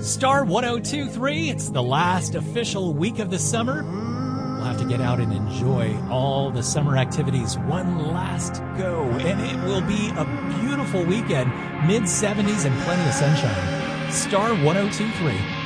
Star 102.3, it's the last official week of the summer. We'll have to get out and enjoy all the summer activities one last go. And it will be a beautiful weekend, mid-70s and plenty of sunshine. Star 102.3.